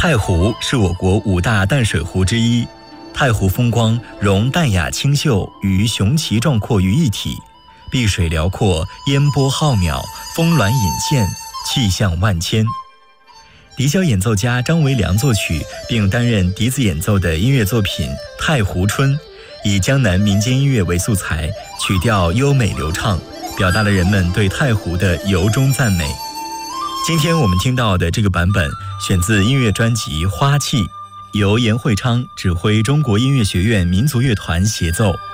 太湖是我国5大淡水湖之一，太湖风光融淡雅清秀与雄奇壮阔于一体，碧水辽阔，烟波浩渺，峰峦隐现，气象万千。笛箫演奏家张维良作曲并担任笛子演奏的音乐作品《太湖春》，以江南民间音乐为素材，曲调优美流畅，表达了人们对太湖的由衷赞美。今天我们听到的这个版本选自音乐专辑《花器》，由严会昌指挥中国音乐学院民族乐团协奏。